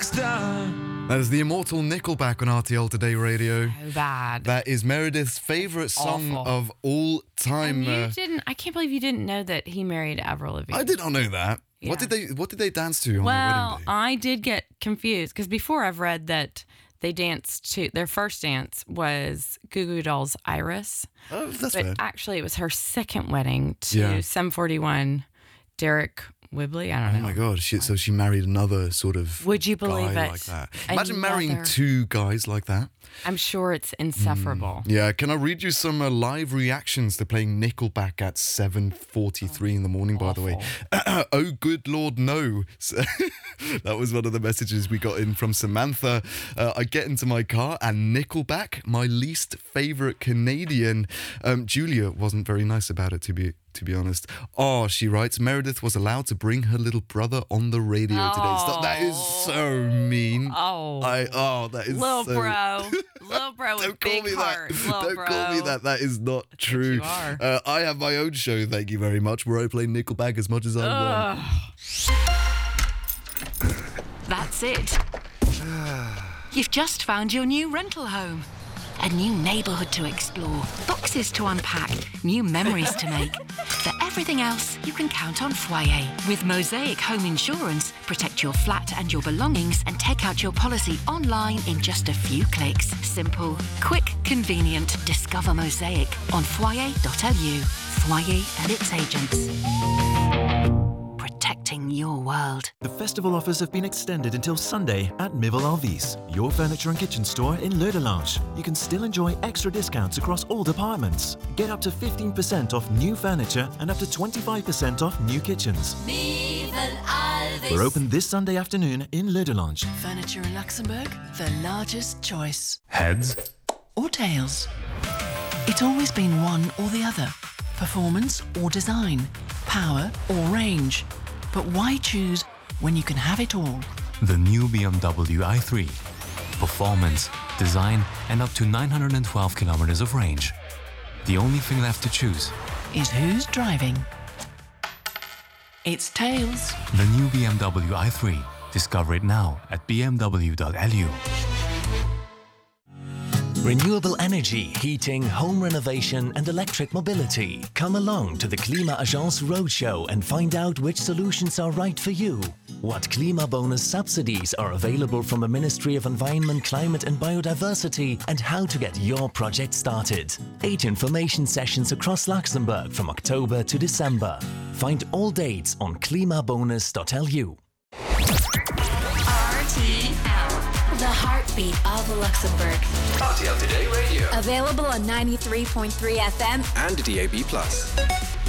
rockstar. That is the immortal Nickelback on RTL Today Radio. So bad. That is Meredith's favourite song of all time. And I can't believe you didn't know that he married Avril Lavigne. I did not know that. Yeah. What did they dance to on their Well, wedding day? I did get confused because before I've read that they danced to their first dance was Goo Goo Dolls' Iris. Oh, that's but fair. actually it was her second wedding to Sum 41, Derek Whibley. I don't know. Oh my God! So she married another sort of Would you believe guy it? like that. Imagine marrying Another- two guys like that. I'm sure it's insufferable. Yeah, can I read you some live reactions to playing Nickelback at 7:43 in the morning, by the way? Oh, good Lord, no. So, that was one of the messages we got in from Samantha. I get into my car and Nickelback, my least favourite Canadian. Julia wasn't very nice about it, to be honest. Oh, she writes, Meredith was allowed to bring her little brother on the radio today. Stop, that is so mean. That is Little so... bro. Little bro with big heart. Don't call me that. That is not true. You are. I have my own show, thank you very much, where I play Nickelback as much as I want. That's it. You've just found your new rental home. A new neighbourhood to explore, boxes to unpack, new memories to make. For everything else, you can count on Foyer. With Mosaic Home Insurance, protect your flat and your belongings and take out your policy online in just a few clicks. Simple, quick, convenient. Discover Mosaic on foyer.lu. Foyer and its agents. Protecting your world. The festival offers have been extended until Sunday at Mivel Alvis, your furniture and kitchen store in Leudelange. You can still enjoy extra discounts across all departments. Get up to 15% off new furniture and up to 25% off new kitchens. Mivel Alvis. We're open this Sunday afternoon in Leudelange. Furniture in Luxembourg, the largest choice. Heads Or tails. It's always been one or the other. Performance or design. Power or range. But why choose when you can have it all? The new BMW i3. Performance, design, and up to 912 kilometers of range. The only thing left to choose Is who's driving. It's tails. the new BMW i3. Discover it now at bmw.lu. Renewable energy, heating, home renovation and electric mobility. Come along to the Klima Agence Roadshow and find out which solutions are right for you. What Klima bonus subsidies are available from the Ministry of Environment, Climate and Biodiversity and how to get your project started. 8 information sessions across Luxembourg from October to December. Find all dates on klimabonus.lu. RTL, the heartbeat of Luxembourg. RTL Today Radio. Available on 93.3 FM And DAB+.